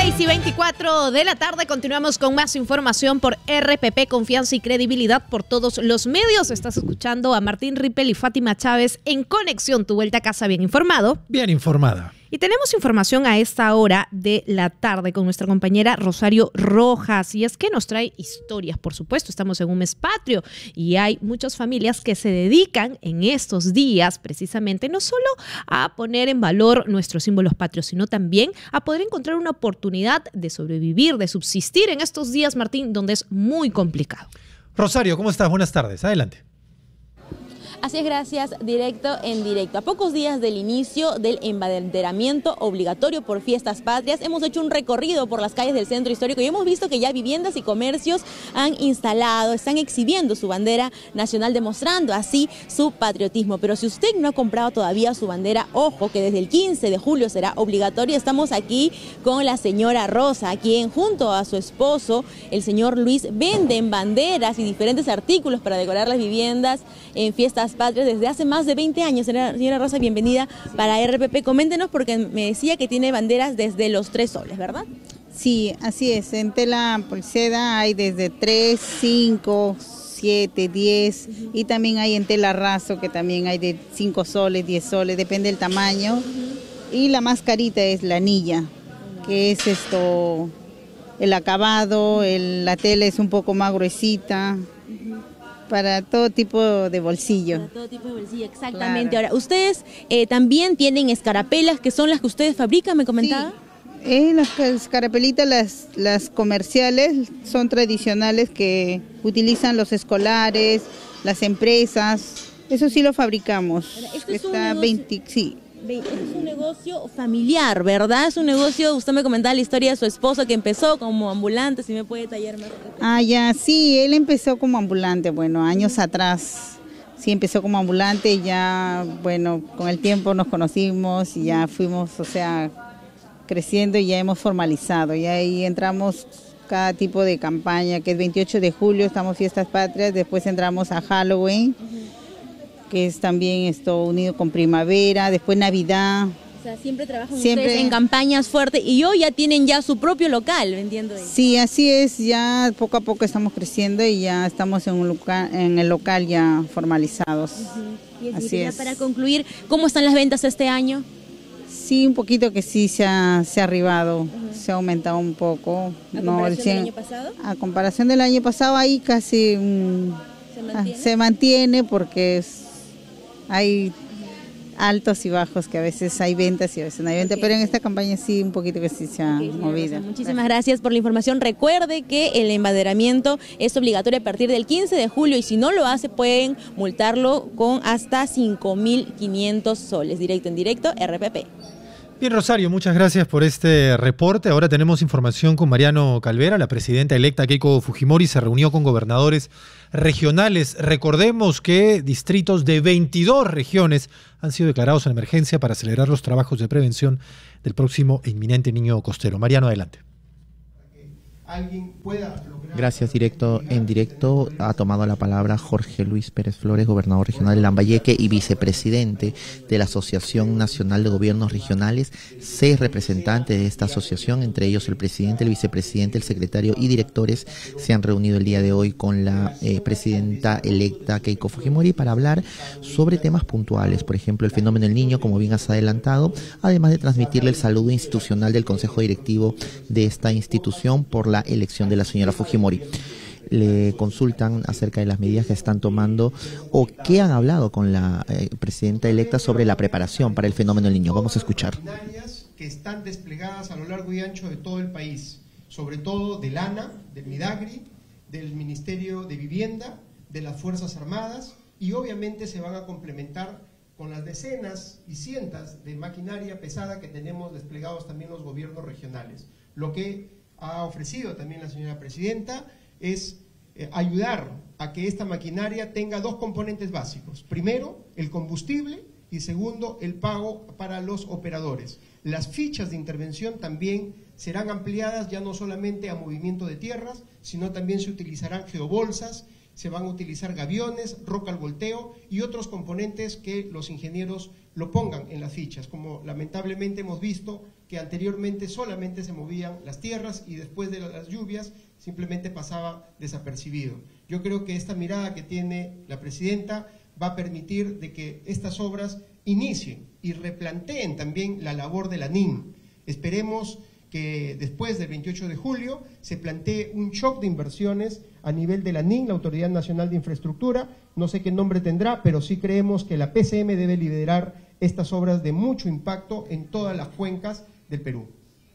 6:24 de la tarde, continuamos con más información por RPP, confianza y credibilidad por todos los medios. Estás escuchando a Martín Rippel y Fátima Chávez en Conexión, tu vuelta a casa bien informado. Bien informada. Y tenemos información a esta hora de la tarde con nuestra compañera Rosario Rojas. Y es que nos trae historias, por supuesto. Estamos en un mes patrio y hay muchas familias que se dedican en estos días precisamente no solo a poner en valor nuestros símbolos patrios, sino también a poder encontrar una oportunidad de sobrevivir, de subsistir en estos días, Martín, donde es muy complicado. Rosario, ¿cómo estás? Buenas tardes. Adelante. Así es, gracias. Directo en directo. A pocos días del inicio del embanderamiento obligatorio por fiestas patrias, hemos hecho un recorrido por las calles del centro histórico y hemos visto que ya viviendas y comercios han instalado, están exhibiendo su bandera nacional, demostrando así su patriotismo. Pero si usted no ha comprado todavía su bandera, ojo que desde el 15 de julio será obligatorio. Estamos aquí con la señora Rosa, quien junto a su esposo, el señor Luis, venden banderas y diferentes artículos para decorar las viviendas en fiestas patrias desde hace más de 20 años. Señora Rosa, bienvenida para RPP. Coméntenos, porque me decía que tiene banderas desde los 3 soles, ¿verdad? Sí, así es. En tela polseda hay desde 3, 5, 7, 10 y también hay en tela raso, que también hay de 5 soles, 10 soles, depende del tamaño. Y la más carita es la anilla, que es el acabado, la tela es un poco más gruesita. Para todo tipo de bolsillo. Para todo tipo de bolsillo, exactamente. Claro. Ahora, ustedes también tienen escarapelas, que son las que ustedes fabrican, me comentaba. Sí. Las escarapelitas, las comerciales, son tradicionales que utilizan los escolares, las empresas. Eso sí lo fabricamos. Ahora, esto es un negocio... sí. Este es un negocio familiar, ¿verdad? Es un negocio, usted me comentaba la historia de su esposo que empezó como ambulante, si me puede detallar más. Ya, sí, él empezó como ambulante, bueno, años atrás. Sí, empezó como ambulante y ya, bueno, con el tiempo nos conocimos y ya fuimos, creciendo y ya hemos formalizado. Y ahí entramos cada tipo de campaña, que es 28 de julio, estamos fiestas patrias, después entramos a Halloween. Que es también unido con primavera, después Navidad. O sea, siempre trabajan ustedes en campañas fuertes y hoy ya tienen ya su propio local, vendiendo ahí. Sí, así es, ya poco a poco estamos creciendo y ya estamos en el local ya formalizados. Y así ya es. para concluir, ¿cómo están las ventas este año? Sí, un poquito que sí se ha arribado, se ha aumentado un poco. ¿A comparación del año pasado? A comparación del año pasado, ahí casi se mantiene porque hay altos y bajos, que a veces hay ventas y a veces no hay ventas, pero en esta campaña sí, un poquito que sí se ha movido. Muchísimas gracias por la información. Recuerde que el embanderamiento es obligatorio a partir del 15 de julio y si no lo hace pueden multarlo con hasta 5.500 soles. Directo en directo, RPP. Bien, Rosario, muchas gracias por este reporte. Ahora tenemos información con Mariano Calvera. La presidenta electa Keiko Fujimori se reunió con gobernadores regionales. Recordemos que distritos de 22 regiones han sido declarados en emergencia para acelerar los trabajos de prevención del próximo e inminente niño costero. Mariano, adelante. Gracias, directo en directo. Ha tomado la palabra Jorge Luis Pérez Flores, gobernador regional de Lambayeque y vicepresidente de la Asociación Nacional de Gobiernos Regionales. 6 representantes de esta asociación, entre ellos el presidente, el vicepresidente, el secretario y directores, se han reunido el día de hoy con la presidenta electa Keiko Fujimori para hablar sobre temas puntuales, por ejemplo, el fenómeno del niño, como bien has adelantado, además de transmitirle el saludo institucional del Consejo Directivo de esta institución por la elección de la señora Fujimori. Le consultan acerca de las medidas que están tomando o qué han hablado con la presidenta electa sobre la preparación para el fenómeno del niño. Vamos a escuchar. Que están desplegadas a lo largo y ancho de todo el país, sobre todo del ANA, del Midagri, del Ministerio de Vivienda, de las Fuerzas Armadas, y obviamente se van a complementar con las decenas y cientos de maquinaria pesada que tenemos desplegados también los gobiernos regionales. Lo que ha ofrecido también la señora presidenta es ayudar a que esta maquinaria tenga 2 componentes básicos. Primero, el combustible y segundo, el pago para los operadores. Las fichas de intervención también serán ampliadas ya no solamente a movimiento de tierras, sino también se utilizarán geobolsas, se van a utilizar gaviones, roca al volteo y otros componentes que los ingenieros lo pongan en las fichas, como lamentablemente hemos visto que anteriormente solamente se movían las tierras y después de las lluvias simplemente pasaba desapercibido. Yo creo que esta mirada que tiene la presidenta va a permitir de que estas obras inicien y replanteen también la labor de la NIN. Esperemos que después del 28 de julio se plantee un shock de inversiones a nivel de la NIN, la Autoridad Nacional de Infraestructura. No sé qué nombre tendrá, pero sí creemos que la PCM debe liderar estas obras de mucho impacto en todas las cuencas del Perú.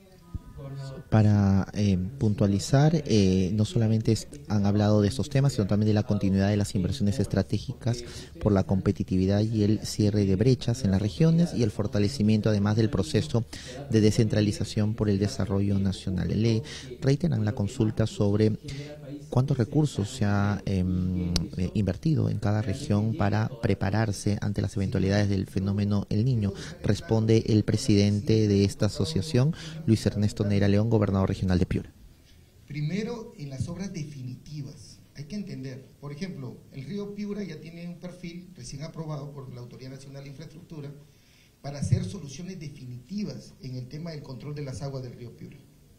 Para puntualizar, no solamente han hablado de estos temas, sino también de la continuidad de las inversiones estratégicas por la competitividad y el cierre de brechas en las regiones y el fortalecimiento además del proceso de descentralización por el desarrollo nacional. Le reiteran la consulta sobre cuántos recursos se ha invertido en cada región para prepararse ante las eventualidades del fenómeno El Niño. Responde el presidente de esta asociación, Luis Ernesto Neira León, gobernador regional de Piura. Primero, en las obras definitivas, hay que entender, por ejemplo, el río Piura ya tiene un perfil recién aprobado por la Autoridad Nacional de Infraestructura para hacer soluciones definitivas en el tema del control de las aguas del río Piura.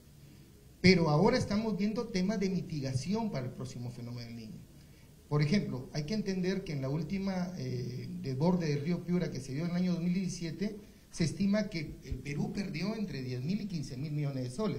Pero ahora estamos viendo temas de mitigación para el próximo fenómeno del Niño. Por ejemplo, hay que entender que en la última desborde del río Piura que se dio en el año 2017, se estima que el Perú perdió entre 10.000 y 15.000 millones de soles.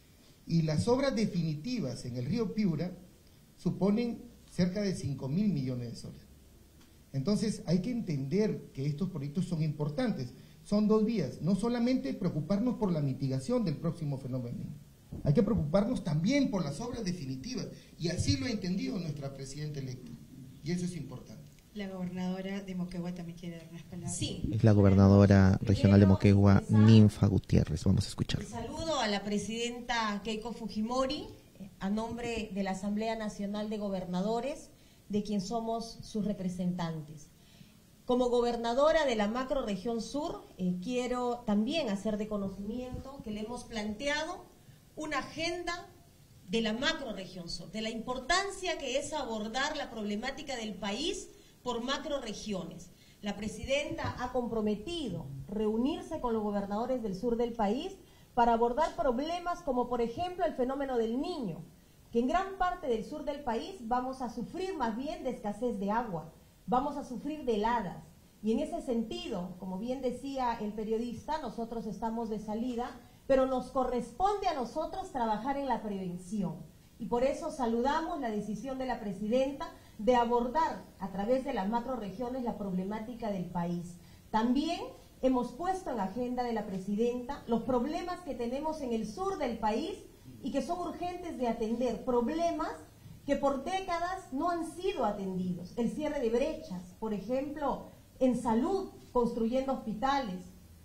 Y las obras definitivas en el río Piura suponen cerca de 5.000 millones de soles. Entonces hay que entender que estos proyectos son importantes. Son dos vías, no solamente preocuparnos por la mitigación del próximo fenómeno del Niño. Hay que preocuparnos también por las obras definitivas, y así lo ha entendido nuestra presidenta electa, y eso es importante. La gobernadora de Moquegua también quiere dar unas palabras. Sí. Es la gobernadora regional de Moquegua, Ninfa Gutiérrez. Vamos a escuchar. Un saludo a la presidenta Keiko Fujimori, a nombre de la Asamblea Nacional de Gobernadores, de quien somos sus representantes. Como gobernadora de la macrorregión sur, quiero también hacer de conocimiento que le hemos planteado una agenda de la macrorregión sur, de la importancia que es abordar la problemática del país por macrorregiones. La presidenta ha comprometido reunirse con los gobernadores del sur del país para abordar problemas como, por ejemplo, el fenómeno del Niño, que en gran parte del sur del país vamos a sufrir más bien de escasez de agua, vamos a sufrir de heladas. Y en ese sentido, como bien decía el periodista, nosotros estamos de salida, pero nos corresponde a nosotros trabajar en la prevención. Y por eso saludamos la decisión de la presidenta de abordar a través de las macrorregiones la problemática del país. También hemos puesto en la agenda de la presidenta los problemas que tenemos en el sur del país y que son urgentes de atender, problemas que por décadas no han sido atendidos. El cierre de brechas, por ejemplo, en salud, construyendo hospitales,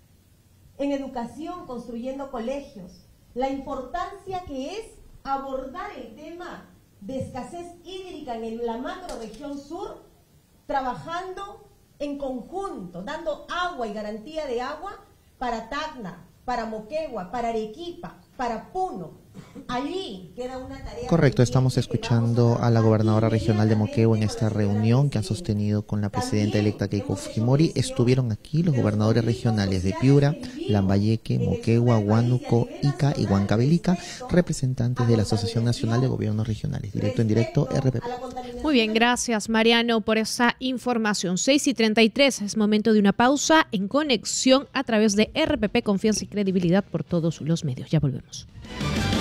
en educación, construyendo colegios. La importancia que es abordar el tema de escasez hídrica en la macrorregión sur, trabajando en conjunto, dando agua y garantía de agua para Tacna, para Moquegua, para Arequipa, para Puno. Allí queda una tarea. Correcto, estamos escuchando a la gobernadora regional de Moquegua en esta reunión que han sostenido con la presidenta electa Keiko Fujimori. Estuvieron aquí los gobernadores regionales de Piura, Lambayeque, Moquegua, Huánuco, Ica y Huancavelica, representantes de la Asociación Nacional de Gobiernos Regionales. Directo en directo, RPP. Muy bien, gracias Mariano por esa información. 6:33, es momento de una pausa en conexión a través de RPP, confianza y credibilidad por todos los medios. Ya volvemos.